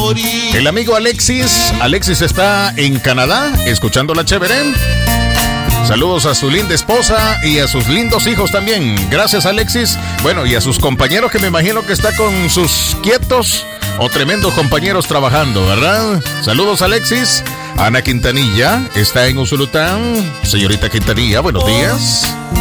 morir. El amigo Alexis está en Canadá, escuchando la chévere. Saludos a su linda esposa y a sus lindos hijos también. Gracias, Alexis. Bueno, y a sus compañeros, que me imagino que está con sus quietos o tremendos compañeros trabajando, ¿verdad? Saludos, Alexis. Ana Quintanilla está en Usulután. Señorita Quintanilla, buenos días.